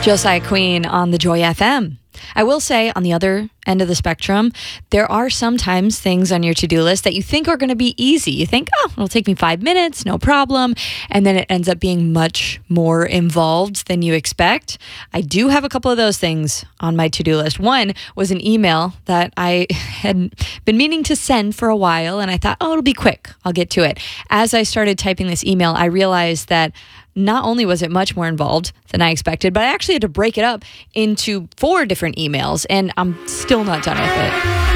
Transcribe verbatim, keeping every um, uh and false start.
Josiah Queen on the Joy F M. I will say, on the other end of the spectrum, there are sometimes things on your to-do list that you think are going to be easy. You think, oh, it'll take me five minutes, no problem. And then it ends up being much more involved than you expect. I do have a couple of those things on my to-do list. One was an email that I had been meaning to send for a while, and I thought, oh, it'll be quick. I'll get to it. As I started typing this email, I realized that not only was it much more involved than I expected, but I actually had to break it up into four different emails, and I'm still not done with it.